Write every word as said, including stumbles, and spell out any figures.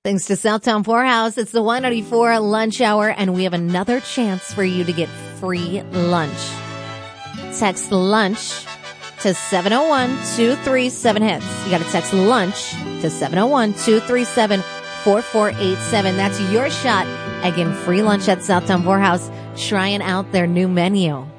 Thanks to Southtown Poorhouse, it's the one ninety-four lunch hour, and we have another chance for you to get free lunch. Text lunch to seven oh one, two three seven, HITS. You got to text lunch to seven oh one, two three seven, four four eight seven. That's your shot at getting free lunch at Southtown Poorhouse, trying out their new menu.